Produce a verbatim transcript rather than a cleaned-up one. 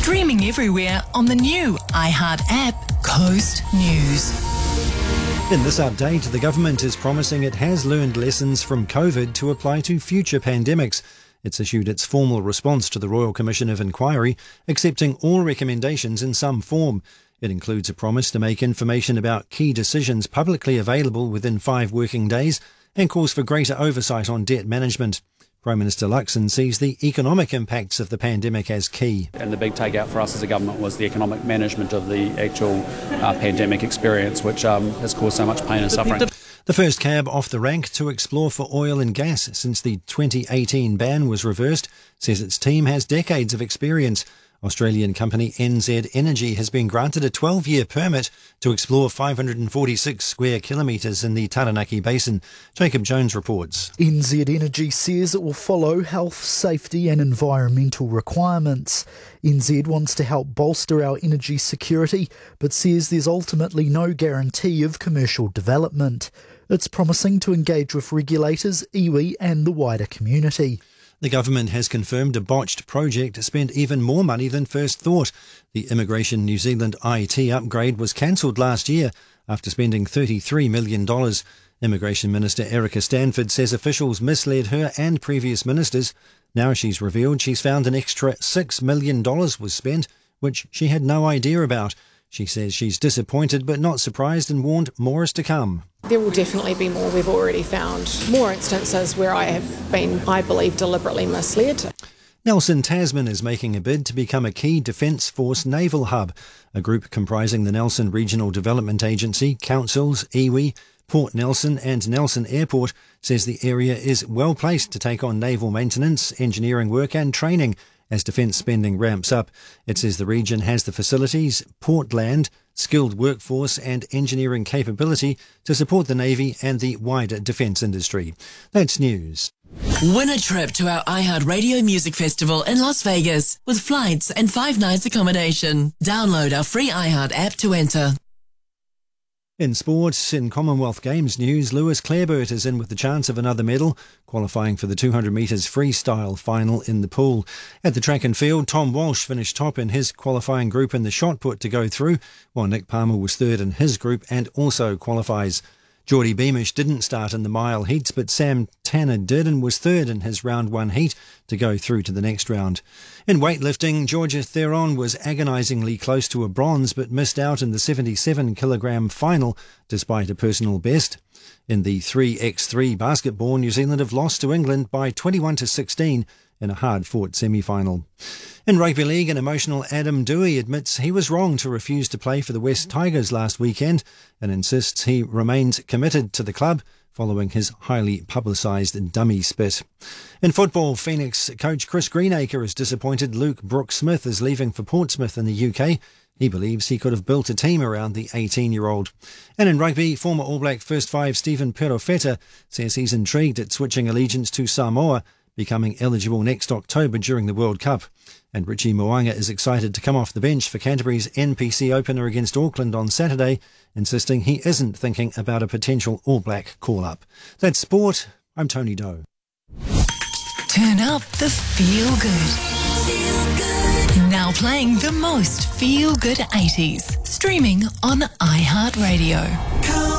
Streaming everywhere on the new iHeart app, Coast News. In this update, the government is promising it has learned lessons from COVID to apply to future pandemics. It's issued its formal response to the Royal Commission of Inquiry, accepting all recommendations in some form. It includes a promise to make information about key decisions publicly available within five working days and calls for greater oversight on debt management. Prime Minister Luxon sees the economic impacts of the pandemic as key. And the big takeout for us as a government was the economic management of the actual uh, pandemic experience, which um, has caused so much pain and suffering. The first cab off the rank to explore for oil and gas since the twenty eighteen ban was reversed says its team has decades of experience. Australian company N Z Energy has been granted a twelve-year permit to explore five hundred forty-six square kilometres in the Taranaki Basin. Jacob Jones reports. N Z Energy says it will follow health, safety and environmental requirements. N Z wants to help bolster our energy security, but says there's ultimately no guarantee of commercial development. It's promising to engage with regulators, iwi and the wider community. The government has confirmed a botched project spent even more money than first thought. The Immigration New Zealand I T upgrade was cancelled last year after spending thirty-three million dollars. Immigration Minister Erica Stanford says officials misled her and previous ministers. Now she's revealed she's found an extra six million dollars was spent, which she had no idea about. She says she's disappointed but not surprised and warned more is to come. There will definitely be more. We've already found more instances where I have been, I believe, deliberately misled. Nelson Tasman is making a bid to become a key Defence Force naval hub. A group comprising the Nelson Regional Development Agency, councils, iwi, Port Nelson and Nelson Airport says the area is well placed to take on naval maintenance, engineering work and training as defence spending ramps up. It says the region has the facilities, port land, skilled workforce and engineering capability to support the Navy and the wider defence industry. That's news. Win a trip to our iHeartRadio Music Festival in Las Vegas with flights and five nights accommodation. Download our free iHeart app to enter. In sports, in Commonwealth Games news, Lewis Clareburt is in with the chance of another medal, qualifying for the two hundred metres freestyle final in the pool. At the track and field, Tom Walsh finished top in his qualifying group in the shot put to go through, while Nick Palmer was third in his group and also qualifies. Geordie Beamish didn't start in the mile heats, but Sam Tanner did and was third in his round one heat to go through to the next round. In weightlifting, Georgia Theron was agonisingly close to a bronze but missed out in the seventy-seven kilogram final despite a personal best. In the three by three basketball, New Zealand have lost to England by twenty-one to sixteen in a hard-fought semi-final. In rugby league, an emotional Adam Dewey admits he was wrong to refuse to play for the West Tigers last weekend and insists he remains committed to the club following his highly publicised dummy spit. In football, Phoenix coach Chris Greenacre is disappointed Luke Brooks-Smith is leaving for Portsmouth in the U K. He believes he could have built a team around the eighteen-year-old. And in rugby, former All Black first five Stephen Perofeta says he's intrigued at switching allegiance to Samoa, becoming eligible next October during the World Cup. And Richie Mo'unga is excited to come off the bench for Canterbury's N P C opener against Auckland on Saturday, insisting he isn't thinking about a potential All Black call-up. That's sport. I'm Tony Doe. Turn up the feel good. Feel good. Now playing the most feel good eighties. Streaming on iHeartRadio.